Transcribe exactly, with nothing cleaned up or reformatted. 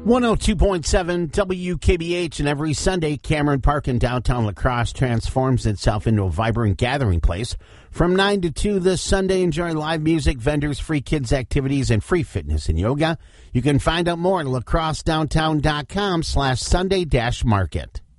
one oh two point seven W K B H, and every Sunday, Cameron Park in downtown La Crosse transforms itself into a vibrant gathering place. From nine to two this Sunday, enjoy live music, vendors, free kids activities, and free fitness and yoga. You can find out more at lacrossedowntown.com slash Sunday dash market.